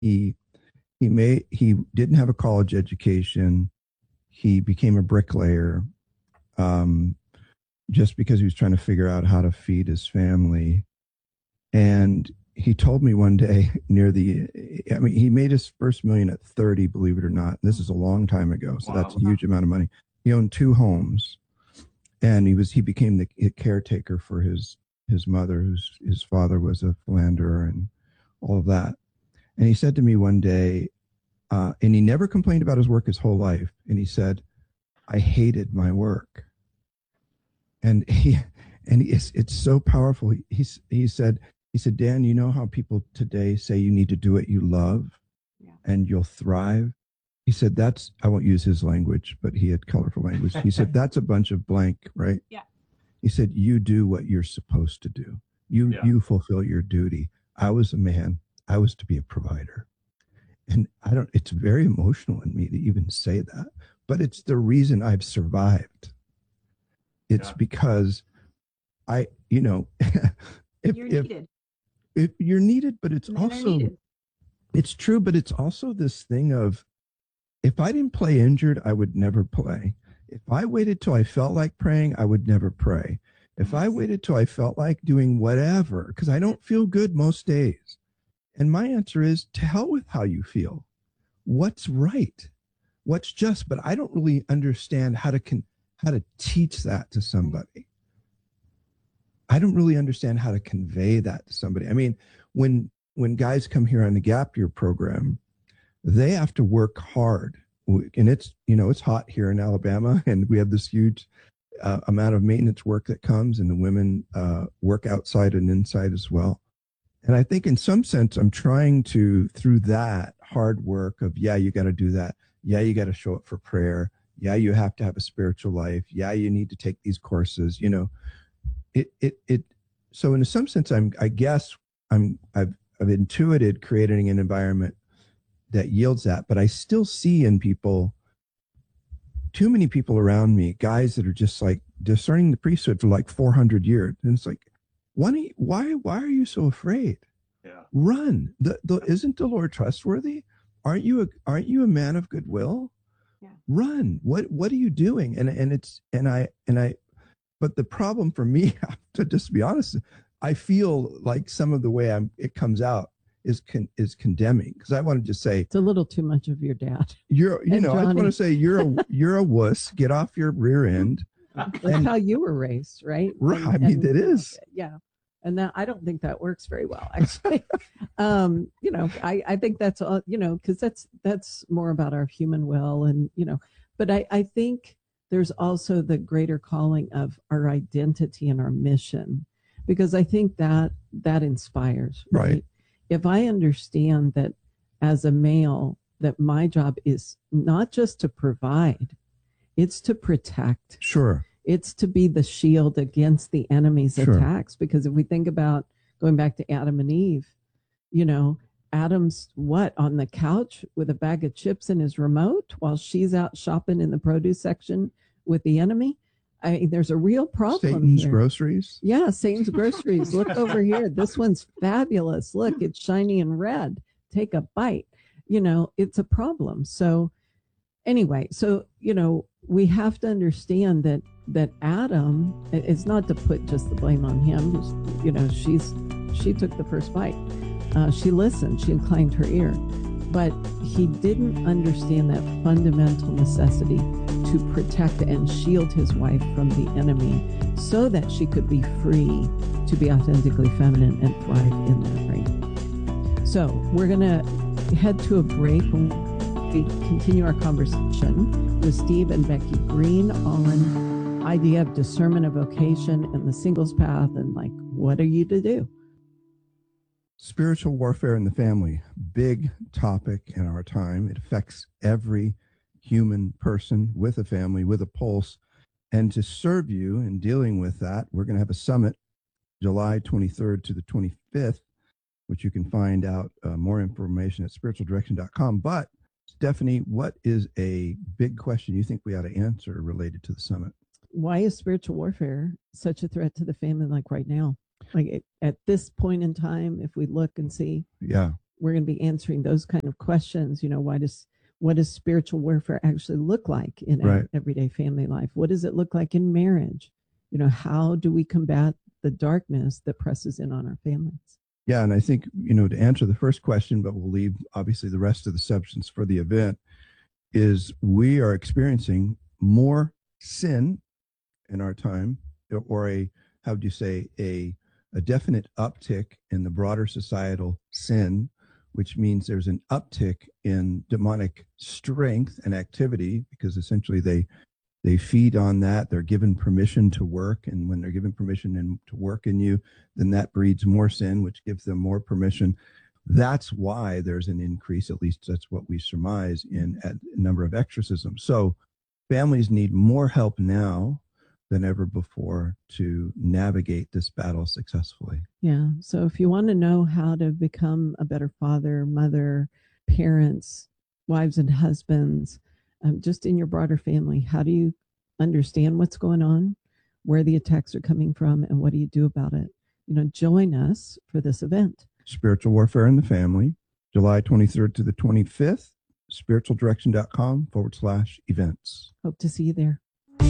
He he didn't have a college education. He became a bricklayer um, just because he was trying to figure out how to feed his family. And he told me one day near the, I mean, he made his first million at 30, believe it or not. And this is a long time ago. So that's a Wow. huge amount of money. He owned two homes and he became the caretaker for his mother, his father was a philanderer and all of that. And he said to me one day, and he never complained about his work his whole life. And he said, I hated my work. And it's so powerful. He said, Dan, you know how people today say you need to do what you love Yeah. and you'll thrive? He said, that's, I won't use his language, but he had colorful language. He said, that's a bunch of blank, right? Yeah. He said, you do what you're supposed to do. You fulfill your duty. I was a man. I was to be a provider. And I don't, it's very emotional in me to even say that, but it's the reason I've survived. It's because I, You're needed. if you're needed, but it's Men are also, needed. it's true, but it's also this thing of if I didn't play injured, I would never play. If I waited till I felt like praying, I would never pray. If I waited till I felt like doing whatever, because I don't feel good most days. And my answer is to hell with how you feel. What's right? What's just? But I don't really understand how to teach that to somebody. I don't really understand how to convey that to somebody. I mean, when guys come here on the Gap Year program, they have to work hard, and it's hot here in Alabama, and we have this huge amount of maintenance work that comes, and the women work outside and inside as well. And I think in some sense, I'm trying to, through that hard work of, yeah, you got to do that. Yeah, you got to show up for prayer. Yeah, you have to have a spiritual life. Yeah, you need to take these courses. It. So in some sense, I guess I've intuited creating an environment that yields that, but I still see in people, too many people around me, guys that are just like discerning the priesthood for like 400 years. And it's like, why are you so afraid? Yeah. Run. Isn't the Lord trustworthy? Aren't you a man of goodwill? Yeah. Run. What are you doing? But the problem for me, to just be honest, I feel like some of the way it comes out is condemning, because I want to just say it's a little too much of your dad. I just want to say you're a wuss. Get off your rear end. That's how you were raised, right? Right. I mean, it is. Yeah. And that, I don't think that works very well, actually. I think that's all, because that's more about our human will and, but I think there's also the greater calling of our identity and our mission, because I think that inspires, right? If I understand that as a male, that my job is not just to provide, it's to protect. Sure. It's to be the shield against the enemy's attacks. Because if we think about going back to Adam and Eve, Adam's on the couch with a bag of chips in his remote while she's out shopping in the produce section with the enemy. I mean, there's a real problem. Satan's groceries. Yeah, Satan's groceries. Look over here. This one's fabulous. Look, it's shiny and red. Take a bite. It's a problem. So anyway, we have to understand that Adam, it's not to put just the blame on him. She took the first bite. She listened. She inclined her ear. But he didn't understand that fundamental necessity to protect and shield his wife from the enemy so that she could be free to be authentically feminine and thrive in that, right? So we're going to head to a break when we continue our conversation with Steve and Becky Green on idea of discernment of vocation and the singles path and what are you to do? Spiritual warfare in the family, big topic in our time. It affects every human person with a family, with a pulse. And to serve you in dealing with that, we're going to have a summit July 23rd to the 25th, which you can find out more information at spiritualdirection.com. But Stephanie, what is a big question you think we ought to answer related to the summit? Why is spiritual warfare such a threat to the family right now? At this point in time, if we look and see, we're going to be answering those kind of questions. What does spiritual warfare actually look like in Right. everyday family life? What does it look like in marriage? How do we combat the darkness that presses in on our families? Yeah, and I think, to answer the first question, but we'll leave obviously the rest of the substance for the event, is we are experiencing more sin in our time, or how do you say, a definite uptick in the broader societal sin, which means there's an uptick in demonic strength and activity, because essentially they feed on that. They're given permission to work, and when they're given permission to work in you, then that breeds more sin, which gives them more permission. That's why there's an increase, at least that's what we surmise, in a number of exorcisms. So families need more help now than ever before to navigate this battle successfully. Yeah. So if you want to know how to become a better father, mother, parents, wives and husbands, just in your broader family, how do you understand what's going on, where the attacks are coming from, and what do you do about it? Join us for this event. Spiritual Warfare in the Family, July 23rd to the 25th, spiritualdirection.com/events. Hope to see you there.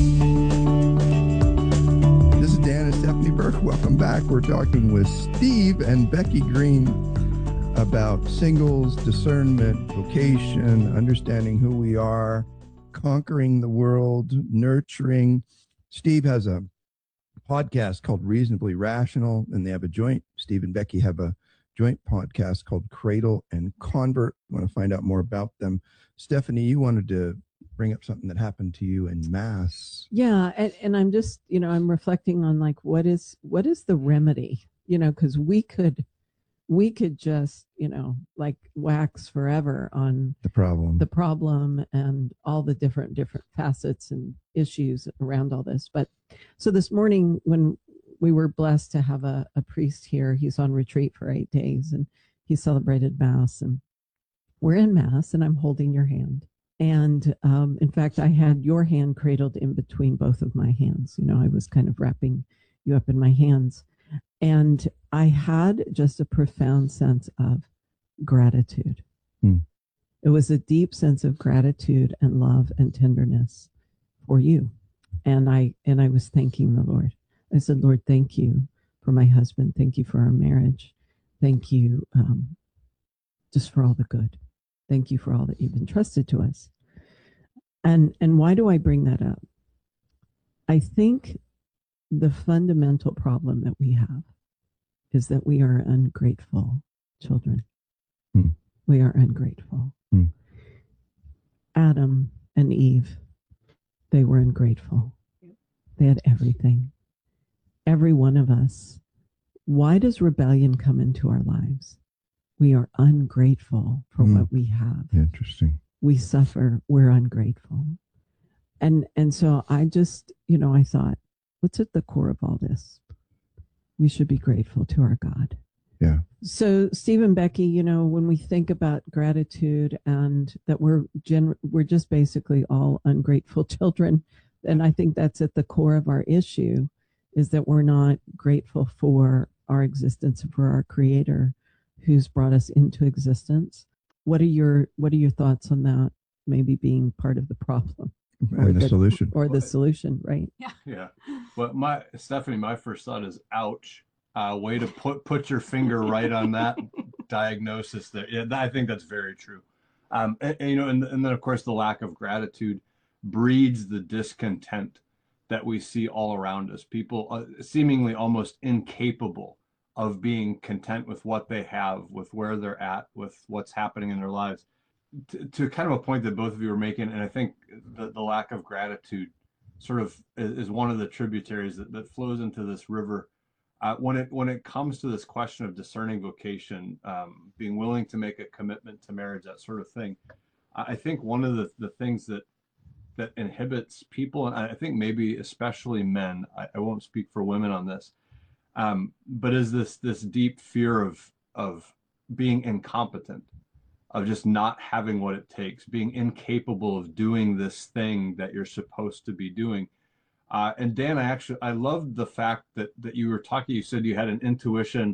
This is Dan and Stephanie Burke. Welcome back. We're talking with Steve and Becky Green about singles, discernment, vocation, understanding who we are, conquering the world, nurturing. Steve has a podcast called Reasonably Rational, and they have Steve and Becky have a joint podcast called Cradle and Convert. You want to find out more about them. Stephanie, you wanted to bring up something that happened to you in Mass. Yeah. And I'm just, I'm reflecting on what is the remedy, because we could just, wax forever on The problem and all the different facets and issues around all this. But so this morning, when we were blessed to have a priest here, he's on retreat for 8 days, and he celebrated Mass, and we're in Mass, and I'm holding your hand. And in fact, I had your hand cradled in between both of my hands. I was kind of wrapping you up in my hands. And I had just a profound sense of gratitude. It was a deep sense of gratitude and love and tenderness for you. And I was thanking the Lord. I said, Lord, thank you for my husband. Thank you for our marriage. Thank you just for all the good. Thank you for all that you've entrusted to us. And why do I bring that up? I think the fundamental problem that we have is that we are ungrateful children. We are ungrateful. Adam and Eve, they were ungrateful. They had everything. Every one of us. Why does rebellion come into our lives? We are ungrateful for what we have. Interesting. We suffer, we're ungrateful. And so I just, I thought, what's at the core of all this? We should be grateful to our God. Yeah. So Steve and Becky, when we think about gratitude and that we're just basically all ungrateful children, and I think that's at the core of our issue, is that we're not grateful for our existence, for our Creator who's brought us into existence. What are your thoughts on that? Maybe being part of the problem and the solution, or the solution, right? Yeah. Well, Stephanie, my first thought is, ouch. Way to put your finger right on that diagnosis there. Yeah, I think that's very true. And then of course the lack of gratitude breeds the discontent that we see all around us. People seemingly almost incapable of being content with what they have, with where they're at, with what's happening in their lives. To kind of a point that both of you were making, and I think the lack of gratitude sort of is one of the tributaries that flows into this river. When it comes to this question of discerning vocation, being willing to make a commitment to marriage, that sort of thing, I think one of the things that inhibits people, and I think maybe especially men, I won't speak for women on this, but is this deep fear of being incompetent, of just not having what it takes, being incapable of doing this thing that you're supposed to be doing. And Dan, I loved the fact that you were talking, you said you had an intuition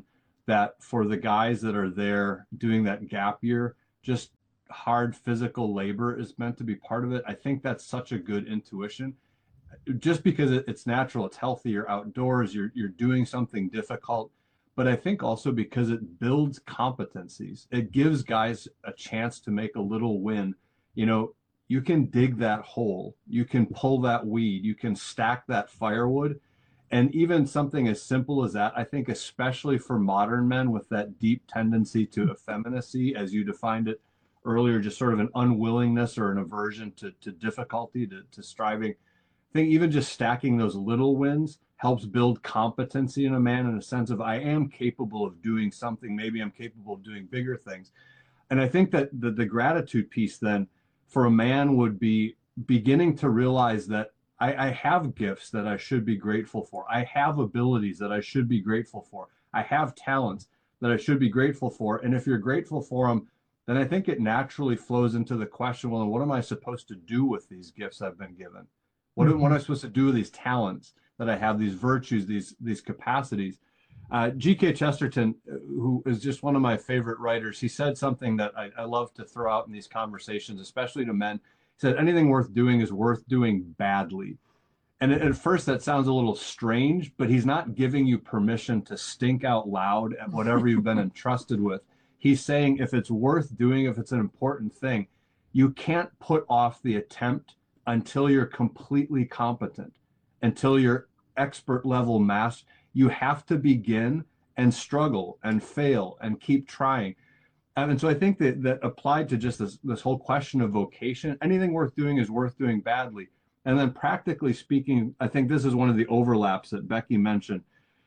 that for the guys that are there doing that gap year, just hard physical labor is meant to be part of it. I think that's such a good intuition, just because it's natural, it's healthy, you're outdoors, you're doing something difficult. But I think also because it builds competencies, it gives guys a chance to make a little win. You know, you can dig that hole, you can pull that weed, you can stack that firewood. And even something as simple as that, I think, especially for modern men with that deep tendency to effeminacy, as you defined it earlier, just sort of an unwillingness or an aversion to difficulty, to striving. I think even just stacking those little wins helps build competency in a man, in a sense of, I am capable of doing something. Maybe I'm capable of doing bigger things. And I think that the gratitude piece then for a man would be beginning to realize that I have gifts that I should be grateful for. I have abilities that I should be grateful for. I have talents that I should be grateful for. And if you're grateful for them, then I think it naturally flows into the question, well, what am I supposed to do with these gifts I've been given? What am I supposed to do with these talents that I have, these virtues, these capacities? G.K. Chesterton, who is just one of my favorite writers, he said something that I love to throw out in these conversations, especially to men. He said, anything worth doing is worth doing badly. And at first that sounds a little strange, but he's not giving you permission to stink out loud at whatever you've been entrusted with. He's saying if it's worth doing, if it's an important thing, you can't put off the attempt until you're completely competent, until you're expert level master. You have to begin and struggle and fail and keep trying. And so I think that applied to just this whole question of vocation, anything worth doing is worth doing badly. And then practically speaking, I think this is one of the overlaps that Becky mentioned.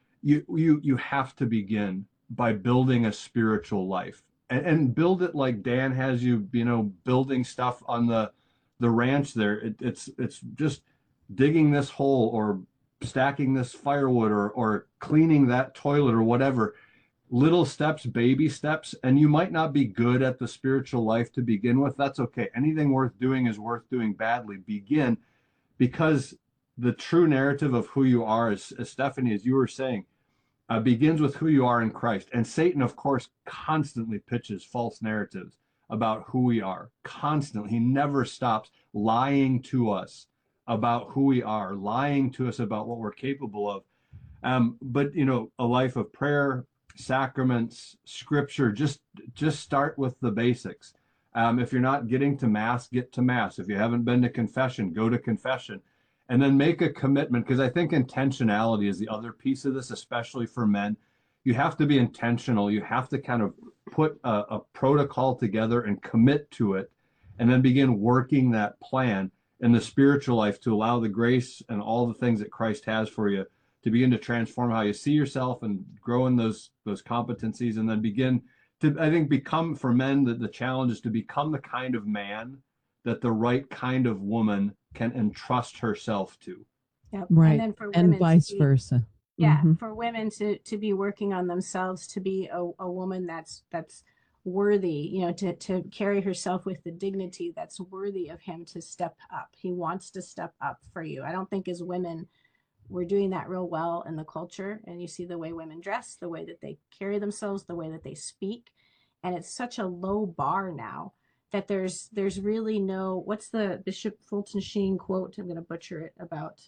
You have to begin by building a spiritual life, and build it like Dan has you, building stuff on the ranch there. It's just digging this hole or stacking this firewood or cleaning that toilet or whatever. Little steps, baby steps, and you might not be good at the spiritual life to begin with. That's okay. Anything worth doing is worth doing badly. Begin, because the true narrative of who you are, as Stephanie, as you were saying, begins with who you are in Christ. And Satan, of course, constantly pitches false narratives about who we are. Constantly. He never stops lying to us about who we are, lying to us about what we're capable of. But a life of prayer, sacraments, scripture, just start with the basics. If you're not getting to mass, get to mass. If you haven't been to confession, go to confession. And then make a commitment, because I think intentionality is the other piece of this, especially for men. You have to be intentional. You have to kind of put a protocol together and commit to it, and then begin working that plan in the spiritual life to allow the grace and all the things that Christ has for you to begin to transform how you see yourself and grow in those competencies, and then begin to, I think, become, for men, the challenge is to become the kind of man that the right kind of woman can entrust herself to. Yep. Right. And then for And women vice versa. Yeah, for women to be working on themselves, to be a woman that's worthy, to carry herself with the dignity that's worthy of him to step up. He wants to step up for you. I don't think as women we're doing that real well in the culture. And you see the way women dress, the way that they carry themselves, the way that they speak. And it's such a low bar now that there's really no, what's the Bishop Fulton Sheen quote? I'm going to butcher it about,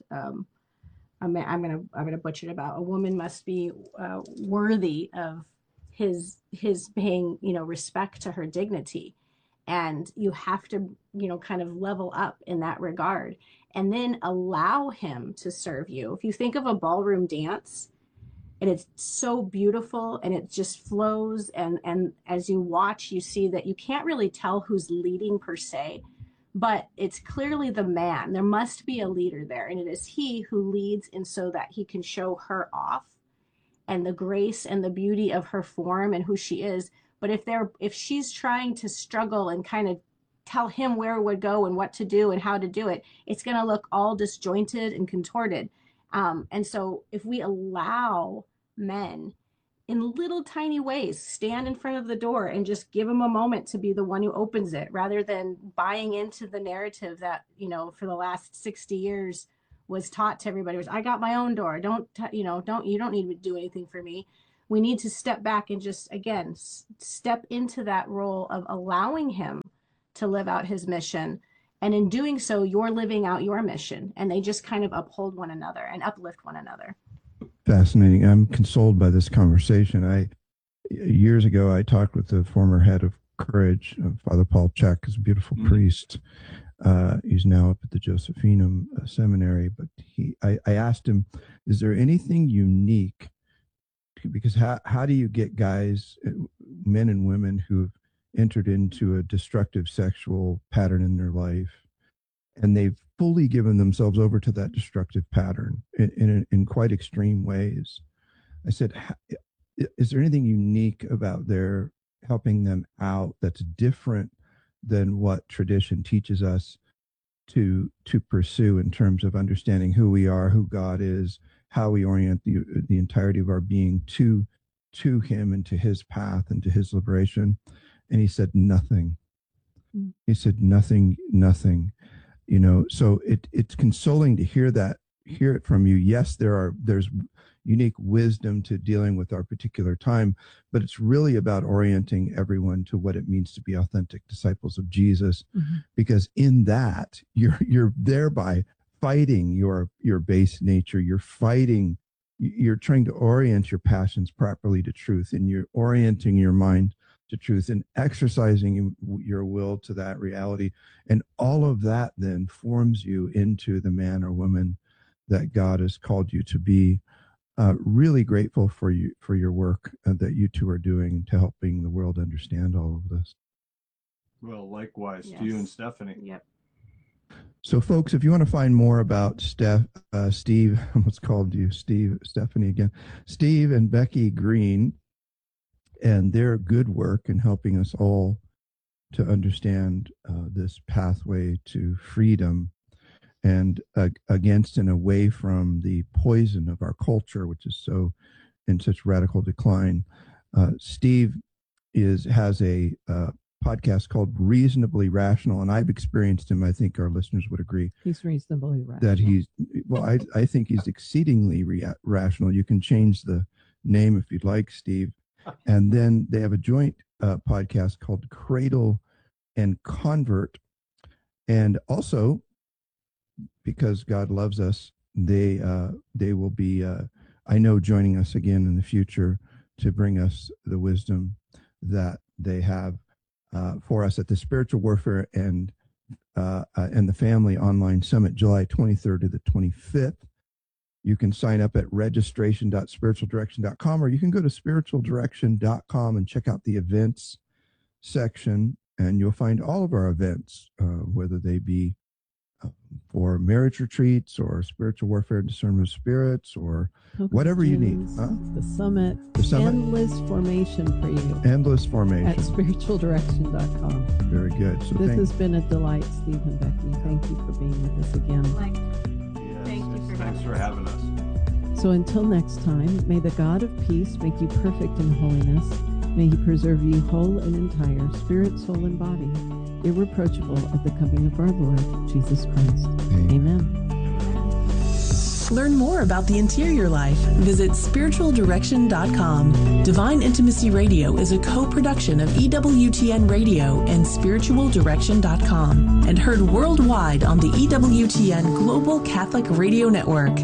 I'm gonna butcher it about, a woman must be worthy of his paying respect to her dignity, and you have to kind of level up in that regard, and then allow him to serve you. If you think of a ballroom dance, and it's so beautiful and it just flows, and as you watch, you see that you can't really tell who's leading per se, but it's clearly the man. There must be a leader there, and it is he who leads, and so that he can show her off and the grace and the beauty of her form and who she is. But if she's trying to struggle and kind of tell him where it would go and what to do and how to do it, it's going to look all disjointed and contorted. And so if we allow men in little tiny ways, stand in front of the door and just give him a moment to be the one who opens it, rather than buying into the narrative that, for the last 60 years was taught to everybody was, I got my own door. You don't need to do anything for me. we need to step back and just, again, step into that role of allowing him to live out his mission. And in doing so, you're living out your mission, and they just kind of uphold one another and uplift one another. Fascinating. I'm consoled by this conversation. Years ago, I talked with the former head of Courage, Father Paul Check, is a beautiful priest. He's now up at the Josephinum Seminary, but I asked him, is there anything unique? Because how do you get guys, men and women who have entered into a destructive sexual pattern in their life, and they've fully given themselves over to that destructive pattern in quite extreme ways? I said, is there anything unique about their helping them out that's different than what tradition teaches us to pursue in terms of understanding who we are, who God is, how we orient the entirety of our being to him and to his path and to his liberation? And he said, nothing. He said, nothing. You know, so it's consoling to hear it from you. Yes, there's unique wisdom to dealing with our particular time, but it's really about orienting everyone to what it means to be authentic disciples of Jesus, because in that you're thereby fighting your base nature. You're trying to orient your passions properly to truth, and you're orienting your mind to truth and exercising your will to that reality. And all of that then forms you into the man or woman that God has called you to be. Really grateful for your work that you two are doing to helping the world understand all of this. Well, likewise to you and Stephanie. Yep. So, folks, if you want to find more about Steve, I almost called you Stephanie again, Steve and Becky Green, and their good work in helping us all to understand this pathway to freedom and against and away from the poison of our culture, which is so in such radical decline. Steve has a podcast called Reasonably Rational, and I've experienced him. I think our listeners would agree. He's reasonably rational. That I think he's exceedingly rational. You can change the name if you'd like, Steve. And then they have a joint podcast called Cradle and Convert. And also, because God loves us, they will be, I know, joining us again in the future to bring us the wisdom that they have for us at the Spiritual Warfare and the Family Online Summit, July 23rd to the 25th. You can sign up at registration.spiritualdirection.com, or you can go to spiritualdirection.com and check out the events section, and you'll find all of our events, whether they be for marriage retreats or spiritual warfare and discernment of spirits or whatever you need. The summit. Endless formation for you. Endless formation. At spiritualdirection.com. Very good. So this has been a delight, Steve and Becky. Thank you for being with us again. Thanks for having us. So until next time, may the God of peace make you perfect in holiness. May he preserve you whole and entire, spirit, soul, and body, irreproachable at the coming of our Lord Jesus Christ. Amen. Learn more about the interior life. Visit spiritualdirection.com. Divine Intimacy Radio is a co-production of EWTN Radio and spiritualdirection.com and heard worldwide on the EWTN Global Catholic Radio Network.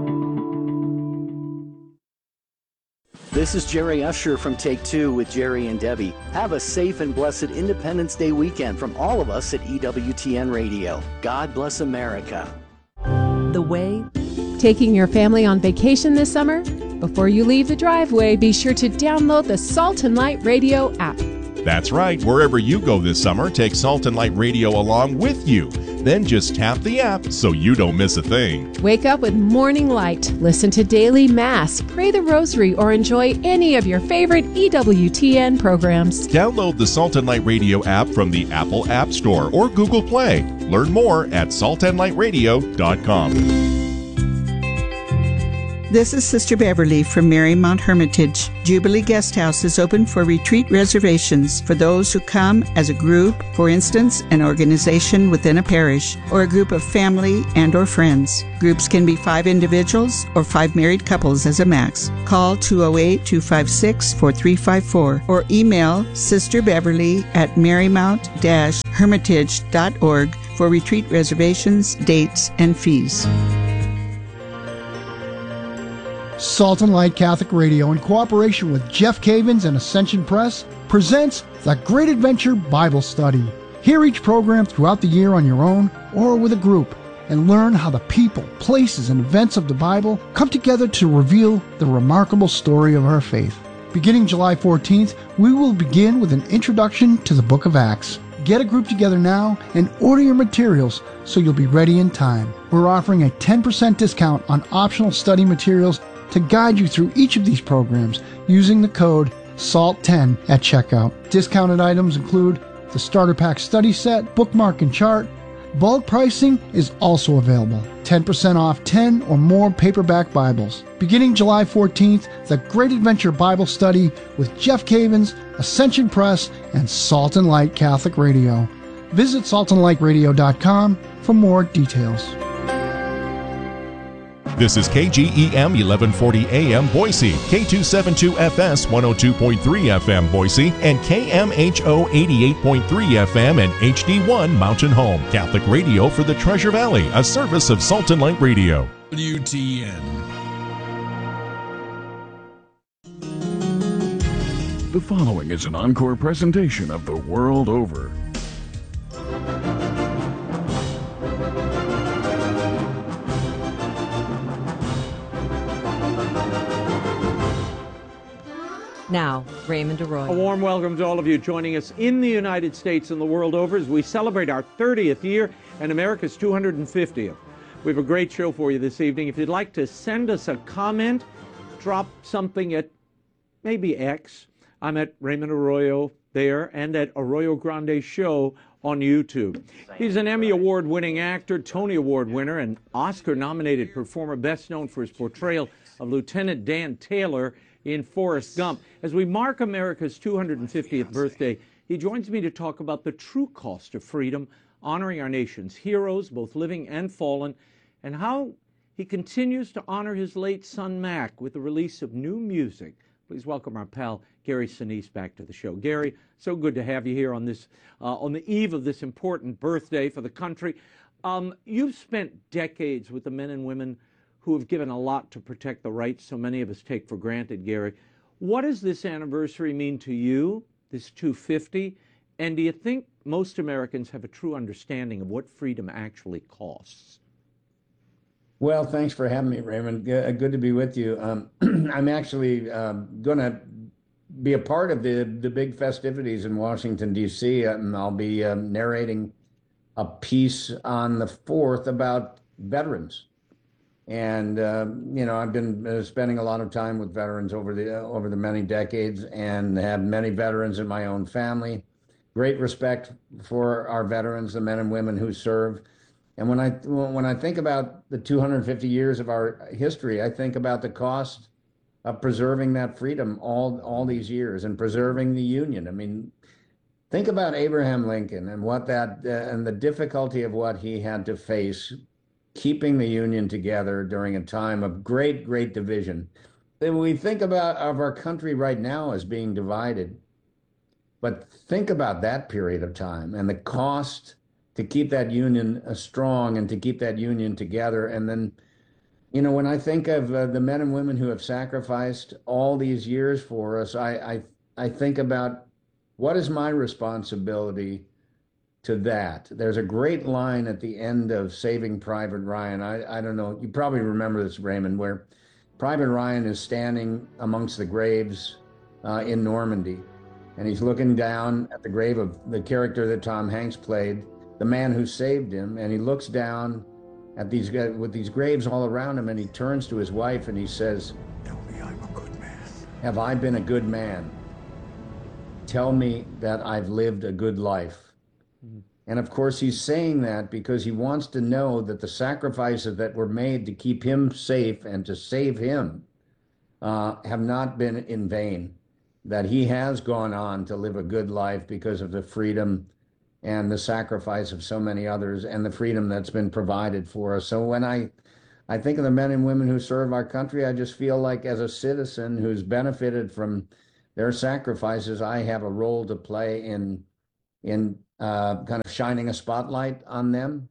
This is Jerry Usher from Take Two with Jerry and Debbie. Have a safe and blessed Independence Day weekend from all of us at EWTN Radio. God bless America. The Way. Taking your family on vacation this summer? Before you leave the driveway, be sure to download the Salt and Light Radio app. That's right. Wherever you go this summer, take Salt and Light Radio along with you. Then just tap the app so you don't miss a thing. Wake up with Morning Light, listen to Daily Mass, pray the Rosary, or enjoy any of your favorite EWTN programs. Download the Salt and Light Radio app from the Apple App Store or Google Play. Learn more at saltandlightradio.com. This is Sister Beverly from Marymount Hermitage. Jubilee Guest House is open for retreat reservations for those who come as a group, for instance, an organization within a parish, or a group of family and or friends. Groups can be 5 individuals or 5 married couples as a max. Call 208-256-4354 or email Sister Beverly at marymount-hermitage.org for retreat reservations, dates, and fees. Salt and Light Catholic Radio, in cooperation with Jeff Cavins and Ascension Press, presents The Great Adventure Bible Study. Hear each program throughout the year on your own or with a group, and learn how the people, places, and events of the Bible come together to reveal the remarkable story of our faith. Beginning July 14th, we will begin with an introduction to the book of Acts. Get a group together now and order your materials so you'll be ready in time. We're offering a 10% discount on optional study materials to guide you through each of these programs using the code SALT10 at checkout. Discounted items include the Starter Pack Study Set, Bookmark and Chart. Bulk pricing is also available. 10% off 10 or more paperback Bibles. Beginning July 14th, The Great Adventure Bible Study with Jeff Cavins, Ascension Press, and Salt and Light Catholic Radio. Visit saltandlightradio.com for more details. This is KGEM 1140 AM Boise, K272FS 102.3 FM Boise, and KMHO 88.3 FM and HD1 Mountain Home. Catholic radio for the Treasure Valley, a service of Salt and Light Radio. WTN. The following is an encore presentation of The World Over. Now, Raymond Arroyo. A warm welcome to all of you joining us in the United States and the world over as we celebrate our 30th year and America's 250th. We have a great show for you this evening. If you'd like to send us a comment, drop something at maybe X. I'm at Raymond Arroyo there and at Arroyo Grande Show on YouTube. He's an Emmy Award-winning actor, Tony Award winner, and Oscar-nominated performer, best known for his portrayal of Lieutenant Dan Taylor in Forrest Gump. As we mark America's 250th birthday, he joins me to talk about the true cost of freedom, honoring our nation's heroes, both living and fallen, and how he continues to honor his late son, Mac, with the release of new music. Please welcome our pal, Gary Sinise, back to the show. Gary, so good to have you here on this, on the eve of this important birthday for the country. You've spent decades with the men and women who have given a lot to protect the rights so many of us take for granted, Gary. What does this anniversary mean to you, this 250? And do you think most Americans have a true understanding of what freedom actually costs? Well, thanks for having me, Raymond. Good to be with you. I'm actually going to be a part of the big festivities in Washington, D.C., and I'll be narrating a piece on the 4th about veterans. And, I've been spending a lot of time with veterans over the many decades and have many veterans in my own family. Great respect for our veterans, the men and women who serve. And when I think about the 250 years of our history, I think about the cost of preserving that freedom all these years and preserving the Union. I mean, think about Abraham Lincoln and what and the difficulty of what he had to face keeping the Union together during a time of great, great division. We think of our country right now as being divided, but think about that period of time and the cost to keep that Union strong and to keep that Union together. And then, when I think of the men and women who have sacrificed all these years for us, I think about what is my responsibility to that. There's a great line at the end of Saving Private Ryan. I don't know, you probably remember this, Raymond, where Private Ryan is standing amongst the graves in Normandy, and he's looking down at the grave of the character that Tom Hanks played, the man who saved him, and he looks down at these with these graves all around him, and he turns to his wife and he says, "Tell me I'm a good man. Have I been a good man? Tell me that I've lived a good life." And of course, he's saying that because he wants to know that the sacrifices that were made to keep him safe and to save him have not been in vain, that he has gone on to live a good life because of the freedom and the sacrifice of so many others and the freedom that's been provided for us. So when I think of the men and women who serve our country, I just feel like as a citizen who's benefited from their sacrifices, I have a role to play in kind of shining a spotlight on them,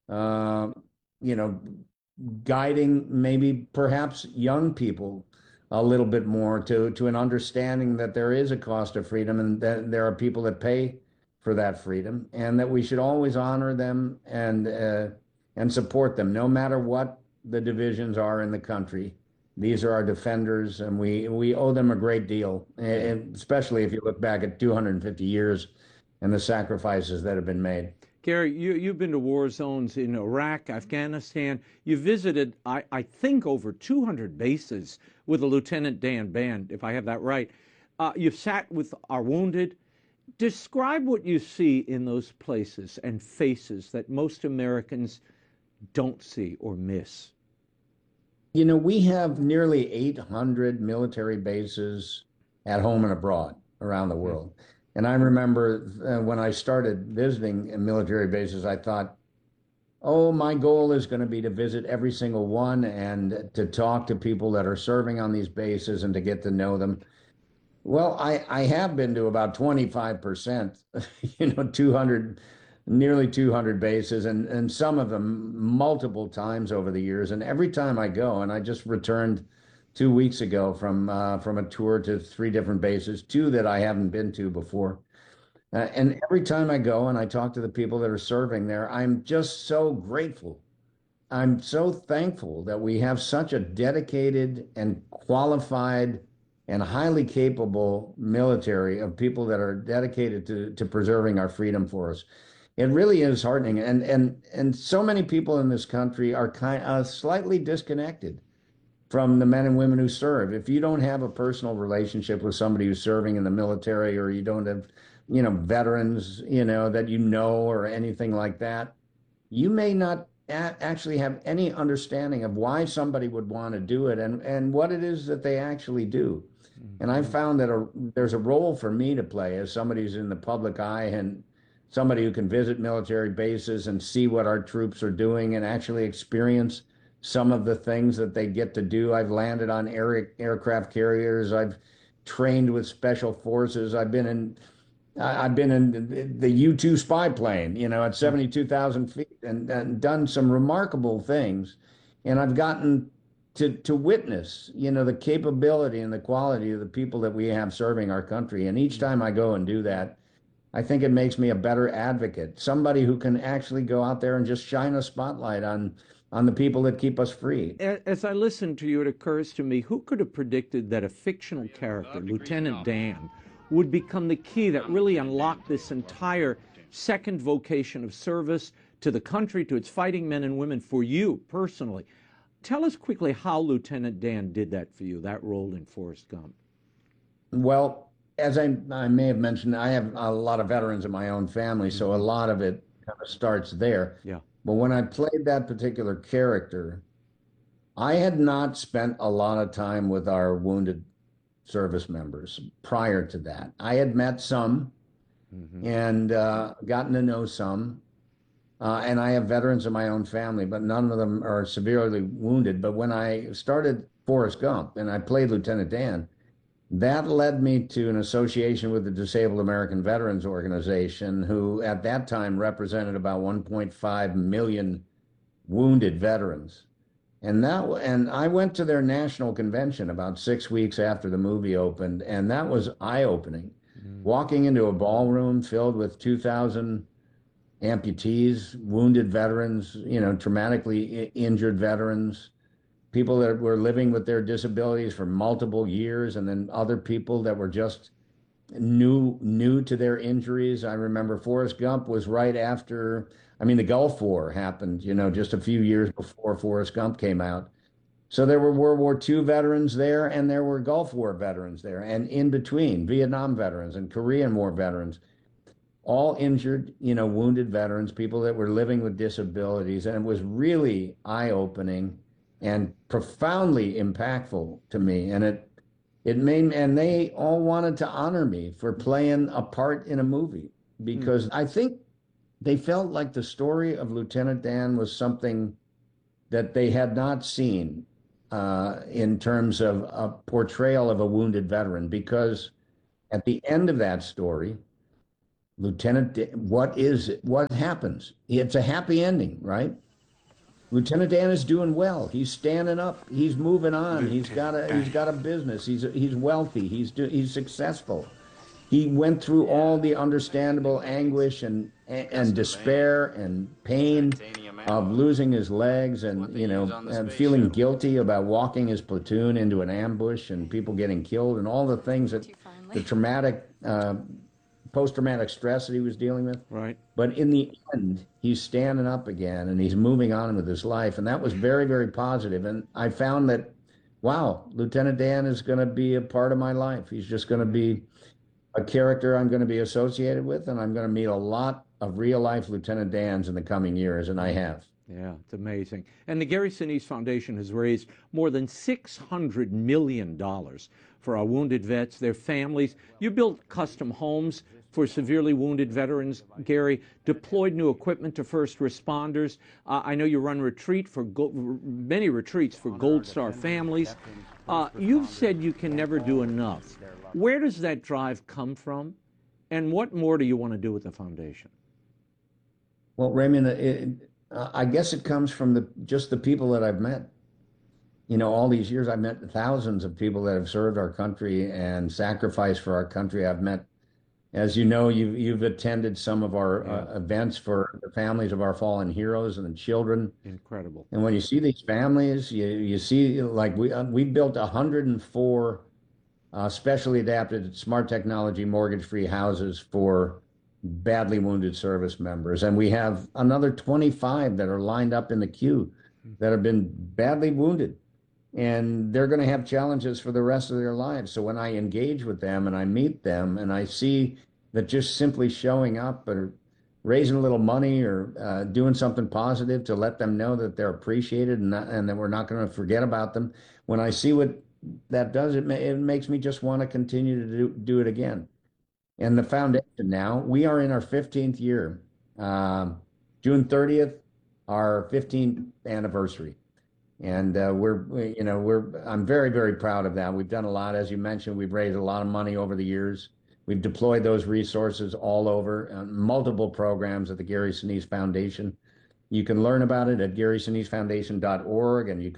guiding maybe perhaps young people a little bit more to an understanding that there is a cost of freedom and that there are people that pay for that freedom, and that we should always honor them and support them no matter what the divisions are in the country. These are our defenders, and we owe them a great deal, and especially if you look back at 250 years and the sacrifices that have been made. Gary, you've been to war zones in Iraq, Afghanistan. You visited, I think, over 200 bases with a Lieutenant Dan Band, if I have that right. You've sat with our wounded. Describe what you see in those places and faces that most Americans don't see or miss. You know, we have nearly 800 military bases at home and abroad around the world. And I remember when I started visiting military bases, I thought, oh, my goal is going to be to visit every single one and to talk to people that are serving on these bases and to get to know them. Well, I have been to about 25%, nearly 200 bases, and some of them multiple times over the years. And every time I go, and I just returned 2 weeks ago from a tour to 3 different bases, 2 that I haven't been to before. And every time I go and I talk to the people that are serving there, I'm just so grateful. I'm so thankful that we have such a dedicated and qualified and highly capable military of people that are dedicated to preserving our freedom for us. It really is heartening. And so many people in this country are slightly disconnected from the men and women who serve. If you don't have a personal relationship with somebody who's serving in the military, or you don't have, veterans, that or anything like that, you may not actually have any understanding of why somebody would want to do it and what it is that they actually do. And I've found that there's a role for me to play as somebody who's in the public eye and somebody who can visit military bases and see what our troops are doing and actually experience some of the things that they get to do. I've landed on aircraft carriers. I've trained with special forces. I've been in the U-2 spy plane, at 72,000 feet and done some remarkable things. And I've gotten to witness, the capability and the quality of the people that we have serving our country. And each time I go and do that, I think it makes me a better advocate, somebody who can actually go out there and just shine a spotlight on the people that keep us free. As I listen to you, it occurs to me, who could have predicted that a fictional character, Lieutenant Dan, would become the key that really unlocked this entire second vocation of service to the country, to its fighting men and women, for you personally? Tell us quickly how Lieutenant Dan did that for you, that role in Forrest Gump. Well, as I may have mentioned, I have a lot of veterans in my own family, so a lot of it kind of starts there. Yeah. But when I played that particular character, I had not spent a lot of time with our wounded service members prior to that. I had met some and gotten to know some. And I have veterans in my own family, but none of them are severely wounded. But when I started Forrest Gump and I played Lieutenant Dan, that led me to an association with the Disabled American Veterans Organization, who at that time represented about 1.5 million wounded veterans. And I went to their national convention about 6 weeks after the movie opened, and that was eye-opening. Walking into a ballroom filled with 2,000 amputees, wounded veterans, traumatically injured veterans, people that were living with their disabilities for multiple years, and then other people that were just new to their injuries. I remember Forrest Gump was right after, the Gulf War happened, just a few years before Forrest Gump came out. So there were World War II veterans there, and there were Gulf War veterans there, and in between, Vietnam veterans and Korean War veterans. all injured, wounded veterans, people that were living with disabilities. And it was really eye-opening and profoundly impactful to me. And it made, and they all wanted to honor me for playing a part in a movie, because I think they felt like the story of Lieutenant Dan was something that they had not seen in terms of a portrayal of a wounded veteran, because at the end of that story, what happens? It's a happy ending, right? Lieutenant Dan is doing well. He's standing up. He's moving on. He's got a business. He's wealthy. He's successful. He went through all the understandable anguish and despair and pain of losing his legs, and feeling guilty about walking his platoon into an ambush and people getting killed, and all the things that the traumatic post-traumatic stress that he was dealing with. Right. But in the end, he's standing up again and he's moving on with his life. And that was very, very positive. And I found that, wow, Lieutenant Dan is going to be a part of my life. He's just going to be a character I'm going to be associated with, and I'm going to meet a lot of real-life Lieutenant Dans in the coming years, and I have. Yeah, it's amazing. And the Gary Sinise Foundation has raised more than $600 million for our wounded vets, their families. You built custom homes for severely wounded veterans, Gary, deployed new equipment to first responders. I know you run many retreats for Gold Star families. You've said you can never do enough. Where does that drive come from? And what more do you want to do with the foundation? Well, Raymond, I guess it comes from just the people that I've met. All these years, I've met thousands of people that have served our country and sacrificed for our country. I've met, as you know, you've attended some of our events for the families of our fallen heroes and the children. Incredible. And when you see these families, you see, like we built 104 specially adapted smart technology mortgage-free houses for badly wounded service members. And we have another 25 that are lined up in the queue that have been badly wounded. And they're going to have challenges for the rest of their lives. So when I engage with them and I meet them and I see that just simply showing up or raising a little money or doing something positive to let them know that they're appreciated and that we're not going to forget about them, when I see what that does, it makes me just want to continue to do it again. And the foundation now, we are in our 15th year. June 30th, our 15th anniversary. And I'm very, very proud of that. We've done a lot. As you mentioned, we've raised a lot of money over the years. We've deployed those resources all over multiple programs at the Gary Sinise Foundation. You can learn about it at GarySiniseFoundation.org, and you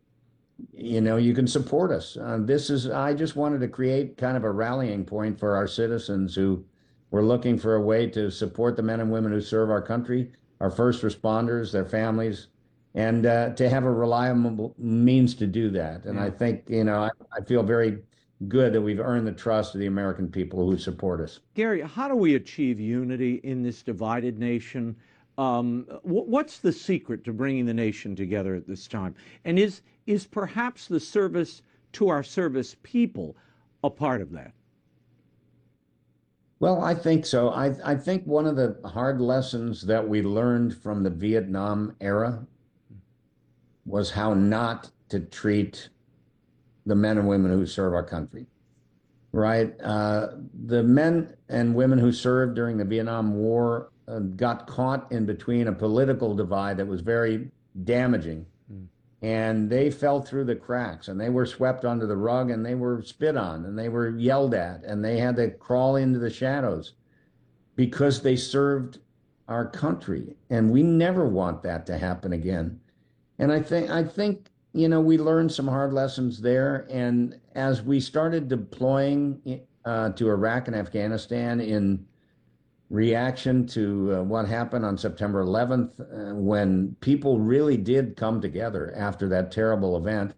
can support us. I just wanted to create kind of a rallying point for our citizens who were looking for a way to support the men and women who serve our country, our first responders, their families, and to have a reliable means to do that. And I think, I feel very good that we've earned the trust of the American people who support us. Gary, how do we achieve unity in this divided nation? What's the secret to bringing the nation together at this time? And is perhaps the service to our service people a part of that? Well, I think so. I think one of the hard lessons that we learned from the Vietnam era was how not to treat the men and women who serve our country, right? The men and women who served during the Vietnam War got caught in between a political divide that was very damaging. And they fell through the cracks, and they were swept under the rug, and they were spit on, and they were yelled at, and they had to crawl into the shadows because they served our country. And we never want that to happen again. And I think we learned some hard lessons there. And as we started deploying to Iraq and Afghanistan in reaction to what happened on September 11th, when people really did come together after that terrible event,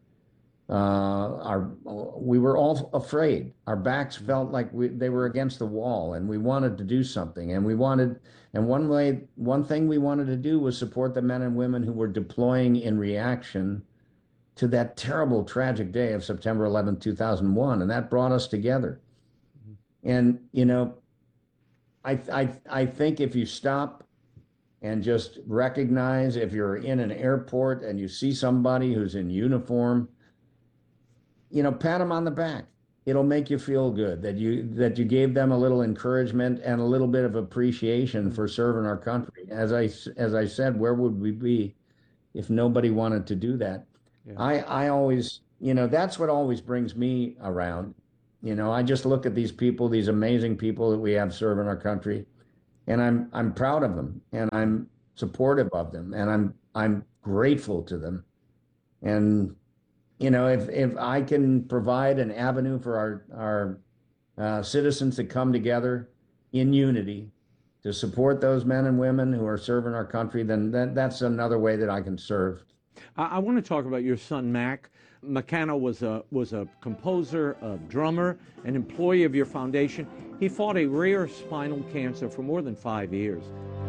we were all afraid. Our backs felt like they were against the wall, and we wanted to do something. And one thing we wanted to do was support the men and women who were deploying in reaction to that terrible, tragic day of September 11th, 2001. And that brought us together. And, I think if you stop and just recognize, if you're in an airport and you see somebody who's in uniform, pat them on the back. It'll make you feel good that you gave them a little encouragement and a little bit of appreciation for serving our country. As I said, where would we be if nobody wanted to do that? Yeah. I always, that's what always brings me around. I just look at these people, these amazing people that we have serving our country, and I'm proud of them, and I'm supportive of them, and I'm grateful to them. And if I can provide an avenue for our citizens to come together in unity to support those men and women who are serving our country, then that's another way that I can serve. I want to talk about your son, Mac. McCanna was a composer, a drummer, an employee of your foundation. He fought a rare spinal cancer for more than 5 years.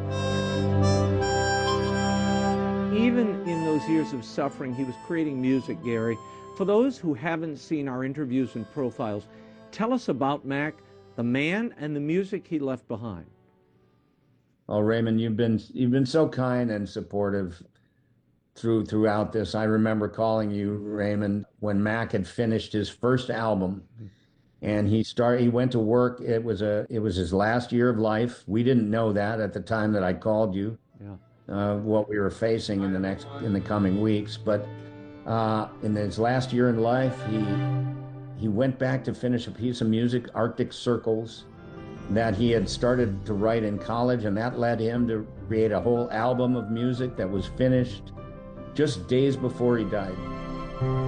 Even in those years of suffering, he was creating music, Gary. For those who haven't seen our interviews and profiles, tell us about Mac, the man, and the music he left behind. Oh, Raymond, you've been so kind and supportive throughout this. I remember calling you, Raymond, when Mac had finished his first album, and he went to work. It was his last year of life. We didn't know that at the time that I called you. Yeah. What we were facing in the coming weeks, but in his last year in life, he went back to finish a piece of music, Arctic Circles, that he had started to write in college, and that led him to create a whole album of music that was finished just days before he died.